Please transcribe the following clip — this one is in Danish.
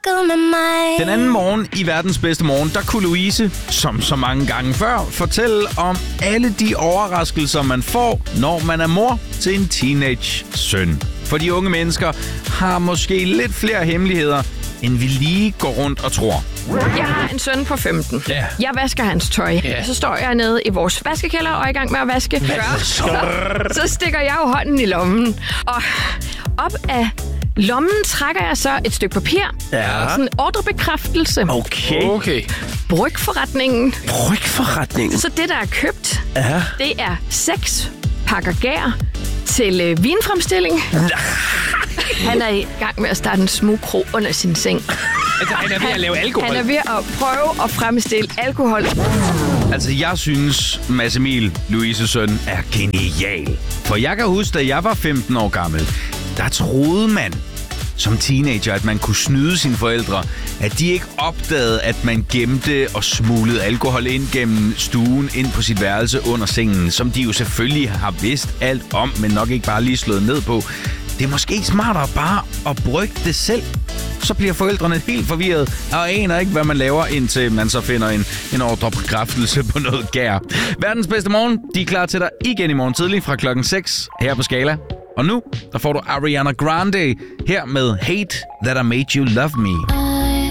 med mig. Den anden morgen i verdens bedste morgen, der kunne Louise, som så mange gange før, fortælle om alle de overraskelser, man får, når man er mor til en teenage-søn. For de unge mennesker har måske lidt flere hemmeligheder, end vi lige går rundt og tror. Jeg har en søn på 15. Ja. Jeg vasker hans tøj. Så står jeg nede i vores vaskekælder og er i gang med at vaske. Så stikker jeg jo hånden i lommen. Og op af lommen trækker jeg så et stykke papir. Ja. Sådan en ordrebekræftelse. Okay. Brygforretningen. Brygforretningen? Så det, der er købt, det er 6 pakker gær til vinfremstilling. Han er i gang med at starte en smugkro under sin seng. Altså, han er ved at lave alkohol. Han er ved at prøve at fremstille alkohol. Altså, jeg synes, Mads Emil, Louises søn, er genial. For jeg kan huske, da jeg var 15 år gammel, der troede man som teenager, at man kunne snyde sine forældre. At de ikke opdagede, at man gemte og smuglede alkohol ind gennem stuen, ind på sit værelse under sengen, som de jo selvfølgelig har vidst alt om, men nok ikke bare lige slået ned på. Det er måske smartere bare at brygge det selv. Så bliver forældrene helt forvirret og aner ikke, hvad man laver, indtil man så finder en ordrebekræftelse på noget gær. Verdens bedste morgen, de er klar til dig igen i morgen tidlig fra klokken 6 her på Skala. Og nu, der får du Ariana Grande her med Hate That I Made You Love Me.